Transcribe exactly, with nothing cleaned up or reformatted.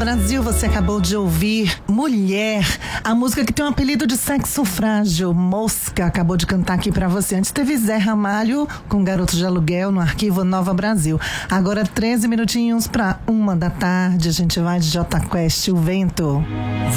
Brasil, você acabou de ouvir Mulher, a música que tem um apelido de sexo frágil, Mosca, acabou de cantar aqui pra você. Antes teve Zé Ramalho com Garoto de Aluguel no Arquivo Nova Brasil. Agora treze minutinhos pra uma da tarde, a gente vai de Jota Quest, O Vento.